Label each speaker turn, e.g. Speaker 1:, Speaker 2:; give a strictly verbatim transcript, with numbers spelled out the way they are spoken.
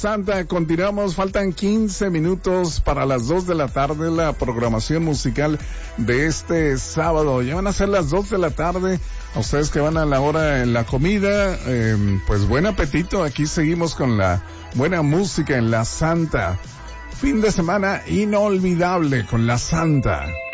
Speaker 1: Santa, continuamos, faltan quince minutos para las dos de la tarde, la programación musical de este sábado. Ya van a ser las dos de la tarde, a ustedes que van a la hora en la comida, eh, pues buen apetito, aquí seguimos con la buena música en la Santa. Fin de semana inolvidable con la Santa.